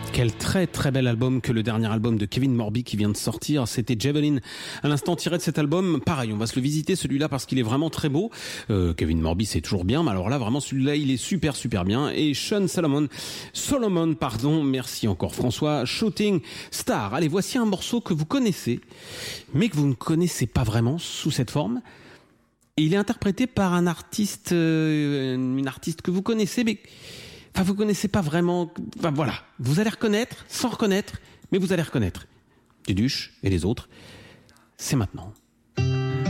Quel très très bel album que le dernier album de Kevin Morby qui vient de sortir, c'était Javelin. À l'instant tiré de cet album, pareil, on va se le visiter celui-là parce qu'il est vraiment très beau. Kevin Morby c'est toujours bien, mais alors là vraiment celui-là il est super bien. Et Sean Solomon, merci encore François, Shooting Star. Allez, voici un morceau que vous connaissez, mais que vous ne connaissez pas vraiment sous cette forme. Et il est interprété par un artiste, une artiste que vous connaissez, mais enfin, vous connaissez pas vraiment. Enfin, voilà. Vous allez reconnaître, sans reconnaître, mais vous allez reconnaître. Duduche et les autres. C'est maintenant.